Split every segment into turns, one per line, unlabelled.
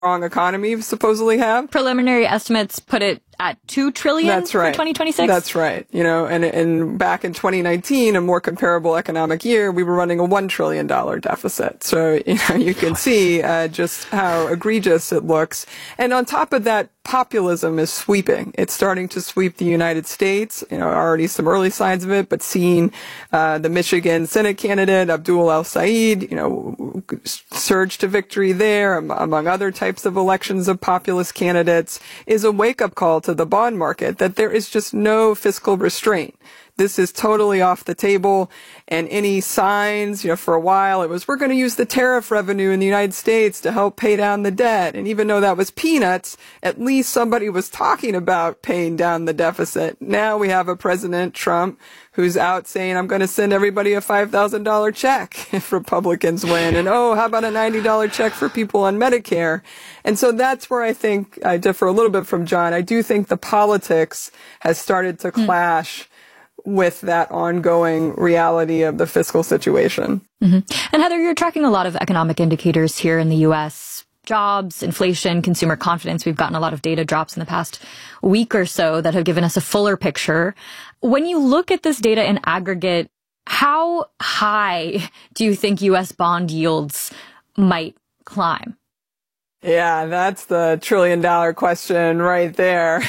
strong economy supposedly have.
Preliminary estimates put it at $2 trillion
That's right.
for 2026.
That's right. And back in 2019, a more comparable economic year, we were running a $1 trillion deficit. So, you can see just how egregious it looks. And on top of that, populism is sweeping. It's starting to sweep the United States. Already some early signs of it, but seeing the Michigan Senate candidate, Abdul El-Sayed, surge to victory there, among other types of elections of populist candidates, is a wake-up call to the bond market that there is just no fiscal restraint. This is totally off the table, and any signs, for a while it was, we're going to use the tariff revenue in the United States to help pay down the debt. And even though that was peanuts, at least somebody was talking about paying down the deficit. Now we have a President Trump who's out saying, I'm going to send everybody a $5,000 check if Republicans win. And how about a $90 check for people on Medicare? And so that's where I think I differ a little bit from John. I do think the politics has started to clash with that ongoing reality of the fiscal situation.
Mm-hmm. And Heather, you're tracking a lot of economic indicators here in the U.S. Jobs, inflation, consumer confidence. We've gotten a lot of data drops in the past week or so that have given us a fuller picture. When you look at this data in aggregate, how high do you think U.S. bond yields might climb?
Yeah, that's the trillion-dollar question right there.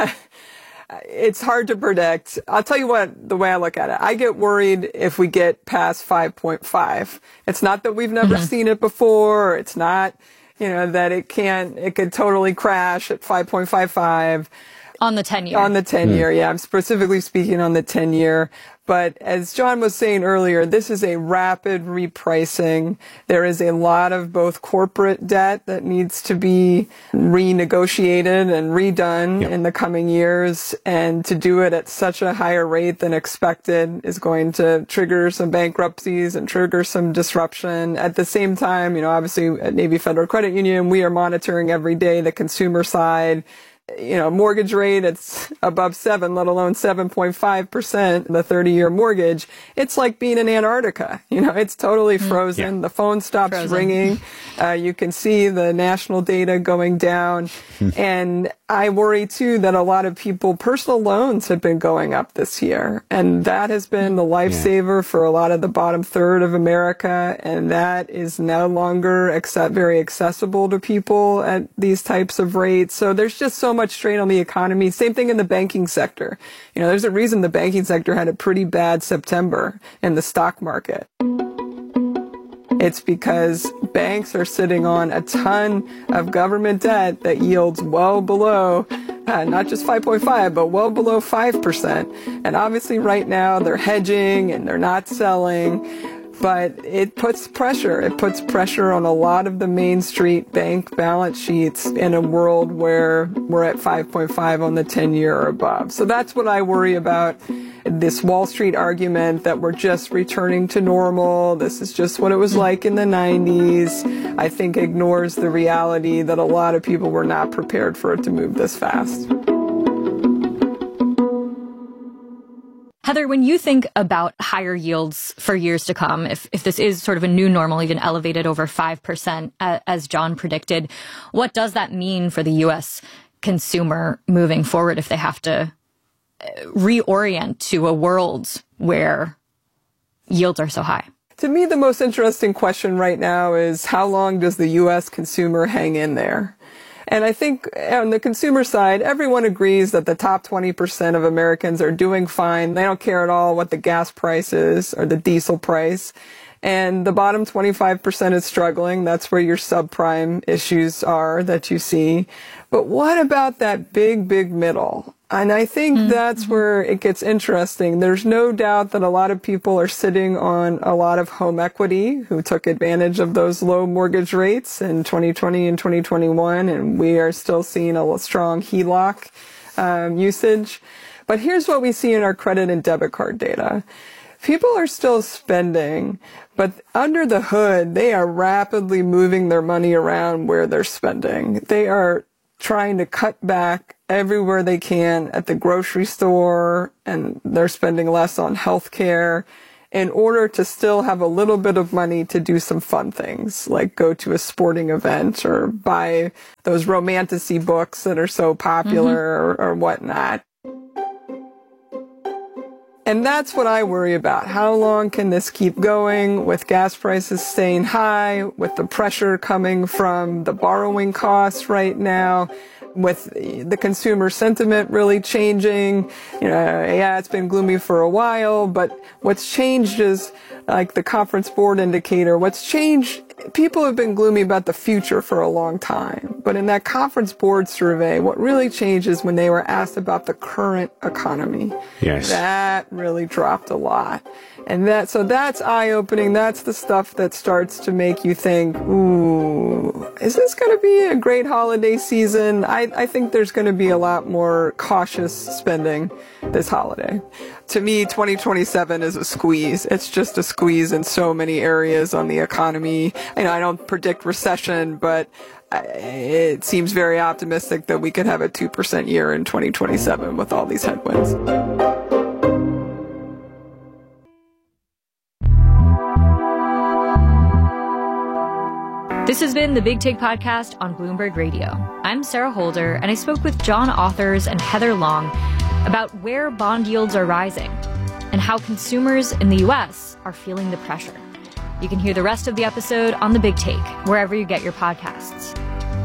It's hard to predict. I'll tell you what, the way I look at it, I get worried if we get past 5.5. It's not that we've never seen it before. It's not, that it could totally crash at 5.55.
On the 10-year.
On the 10-year, yeah. I'm specifically speaking on the 10-year. But as John was saying earlier, this is a rapid repricing. There is a lot of both corporate debt that needs to be renegotiated and redone in the coming years. And to do it at such a higher rate than expected is going to trigger some bankruptcies and trigger some disruption. At the same time, obviously at Navy Federal Credit Union, we are monitoring every day the consumer side. Mortgage rate, it's above 7, let alone 7.5%, the 30-year mortgage. It's like being in Antarctica. It's totally frozen. The phone stops ringing. You can see the national data going down. And I worry, too, that a lot of personal loans have been going up this year. And that has been the lifesaver for a lot of the bottom third of America. And that is no longer very accessible to people at these types of rates. So there's just so much strain on the economy. Same thing in the banking sector. There's a reason the banking sector had a pretty bad September in the stock market. It's because banks are sitting on a ton of government debt that yields well below, not just 5.5, but well below 5%. And obviously right now they're hedging and they're not selling. But it puts pressure. It puts pressure on a lot of the Main Street bank balance sheets in a world where we're at 5.5 on the 10-year or above. So that's what I worry about. This Wall Street argument that we're just returning to normal. This is just what it was like in the 90s. I think ignores the reality that a lot of people were not prepared for it to move this fast.
Heather, when you think about higher yields for years to come, if this is sort of a new normal, even elevated over 5%, as John predicted, what does that mean for the U.S. consumer moving forward if they have to reorient to a world where yields are so high?
To me, the most interesting question right now is how long does the U.S. consumer hang in there? And I think on the consumer side, everyone agrees that the top 20% of Americans are doing fine. They don't care at all what the gas price is or the diesel price. And the bottom 25% is struggling. That's where your subprime issues are that you see. But what about that big middle? And I think that's where it gets interesting. There's no doubt that a lot of people are sitting on a lot of home equity who took advantage of those low mortgage rates in 2020 and 2021. And we are still seeing a strong HELOC usage. But here's what we see in our credit and debit card data. People are still spending, but under the hood, they are rapidly moving their money around where they're spending. They are trying to cut back everywhere they can at the grocery store, and they're spending less on healthcare. in order to still have a little bit of money to do some fun things, like go to a sporting event or buy those romantasy books that are so popular or whatnot. And that's what I worry about. How long can this keep going with gas prices staying high, with the pressure coming from the borrowing costs right now, with the consumer sentiment really changing? Yeah, it's been gloomy for a while, but what's changed is like the Conference Board indicator. What's changed, people have been gloomy about the future for a long time. But in that Conference Board survey, what really changed is when they were asked about the current economy.
Yes.
That really dropped a lot. And so that's eye-opening. That's the stuff that starts to make you think, ooh, is this going to be a great holiday season? I think there's going to be a lot more cautious spending this holiday. To me, 2027 is a squeeze. It's just a squeeze in so many areas on the economy. I don't predict recession, but it seems very optimistic that we could have a 2% year in 2027 with all these headwinds.
This has been the Big Take Podcast on Bloomberg Radio. I'm Sarah Holder, and I spoke with John Authers and Heather Long about where bond yields are rising and how consumers in the U.S. are feeling the pressure. You can hear the rest of the episode on The Big Take, wherever you get your podcasts.